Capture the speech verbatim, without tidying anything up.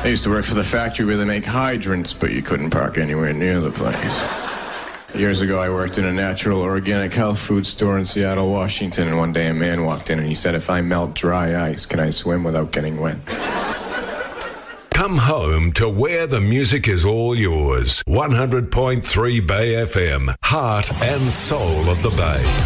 I used to work for the factory where they make hydrants, but you couldn't park anywhere near the place. Years ago, I worked in a natural organic health food store in Seattle, Washington, and one day a man walked in and he said, if I melt dry ice, can I swim without getting wet? Come home to where the music is all yours. one hundred point three Bay F M, heart and soul of the Bay.